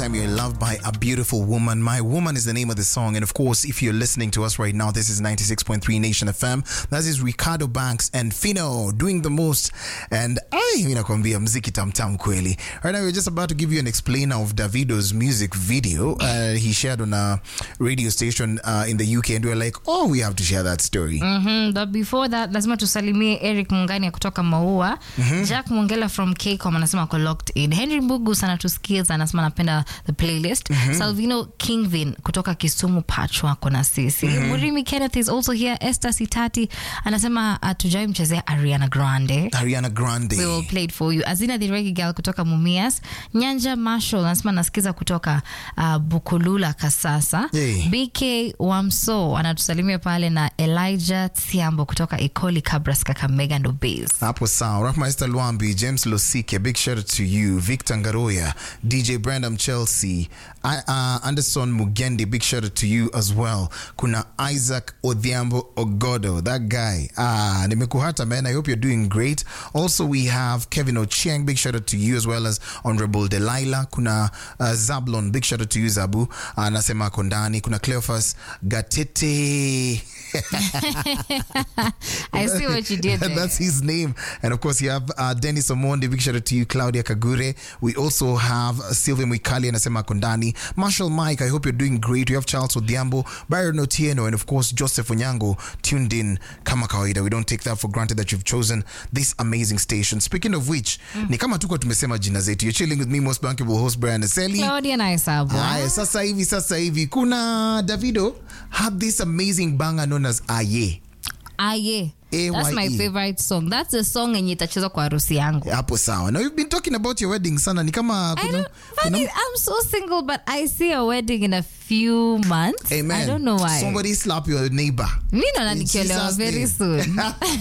time you're loved by a beautiful woman. My Woman is the name of the song. And of course, if you're listening to us right now, this is 96.3 Nation FM. That is Ricardo Banks and Fino doing the most. And nakwambia mziki tam kweli. Right now, we're just about to give you an explainer of Davido's music video. He shared on a radio station in the UK, and we're like, oh, we have to share that story. But before that, lazima tusalimie Eric Mungani kutoka Maua. Jack Mungela from K-Com anasema ako locked in. Henry Mbugu sana tusikiza anasema napenda the playlist. Salvino Kingvin kutoka Kisumu Pachwa kona sisi. Murimi Kenneth is also here. Esther Sitati anasema atujai mchezea Ariana Grande. We will play it for you. Azina the Reggae Girl kutoka Mumias. Nyanja Marshall anasema nasikiza kutoka Bukulula Kasasa. BK Wamso anatusalimia pale na Elijah Tsiambo kutoka Ikoli Kabras Kakamega ndo base. Hapo sawa. Rahma Esther Luambi, James Losike, big shout out to you. Victor Ngaroya, DJ Brandon Chelsea, Anderson Mugendi, big shout out to you as well. Kuna Isaac Odhiambo Ogodo, that guy. Nimekuhata man, I hope you're doing great. Also we have Kevin Ochieng, big shout out to you, as well as Honorable Delilah. Kuna Zablon, big shout out to you Zabu. Nasema Kondani. Kuna Cleophas Gatete. I see what you did there. That's his name. And of course you have Dennis Omondi, big shout out to you. Claudia Kagure. We also have Sylvia Mwikali and Asema Kondani. Marshall Mike, I hope you're doing great. We have Charles Odiambo, Byron Otieno, and of course Joseph Onyango tuned in kama kawaida. We don't take that for granted that you've chosen this amazing station. Speaking of which, ni kama tuko tumesema jina zetu. You're chilling with me, most bankable host Brian Eseli. Claudia Naisabu. Sasa hivi kuna Davido had this amazing banger known as Aye. Aye. That's my favorite song. That's the song yenye itachezwa kwa harusi yangu. Hapo sawa. Now you've been talking about your wedding sana. Ni kama I'm so single, but I see a wedding in a few months. Hey man, I don't know why. Somebody slap your neighbor. Me no nikiolewa very soon.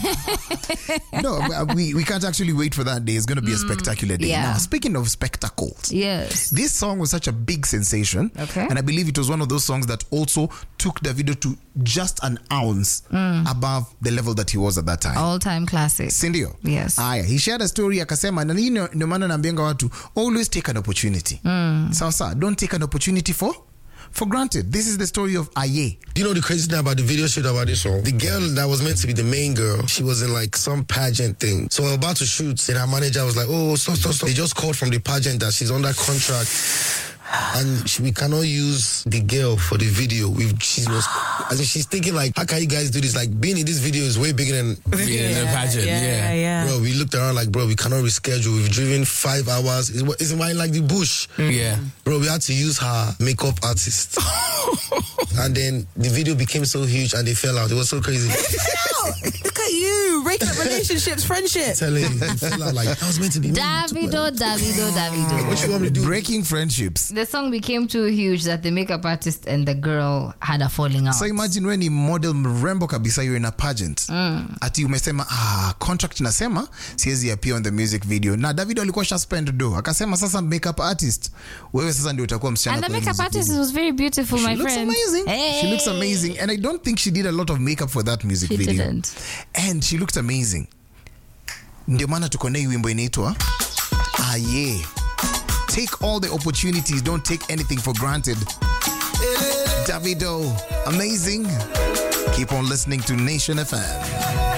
No, we can't actually wait for that day. It's going to be a spectacular day. Yeah. Now, speaking of spectacles, yes, this song was such a big sensation. Okay. And I believe it was one of those songs that also took Davido to just an ounce above the level that he was at that time. All-time classic. Sindio? Yes. He shared a story akasema na nini ndio maana naambianga watu always take an opportunity. So don't take an opportunity for granted. This is the story of Aye. You know the crazy thing about the video shoot about this song? The girl that was meant to be the main girl, she was in like some pageant thing. So we're about to shoot, and her manager was like, oh, stop. They just called from the pageant that she's under contract. And we cannot use the girl for the video. She's thinking like, how can you guys do this? Like, being in this video is way bigger than being in the pageant. Yeah. Bro, we looked around like, bro, we cannot reschedule. We've driven 5 hours. It's in like the bush. Yeah. Bro, we had to use her makeup artist. And then the video became so huge and they fell out. It was so crazy. Look at you, breaking up relationships, friendships. Telling you, they fell out like, I was meant to be Davido. What you want me to do? Breaking friendships. The song became too huge that the makeup artist and the girl had a falling out. So imagine when you model mrembo kabisa, you're in a pageant. Ati umesema, contract nasema, siwezi appear on the music video. Na Davido alikuwa spend do. Akasema sasa makeup artist, wewe sasa ndio utakuwa msichana. And the makeup artist was very beautiful, my friend. She looks amazing. And I don't think she did a lot of makeup for that music video. She didn't. And she looked amazing. Ndio maana tuko na hii wimbo inaitwa Aye. Take all the opportunities, don't take anything for granted. Davido, amazing. Keep on listening to Nation FM.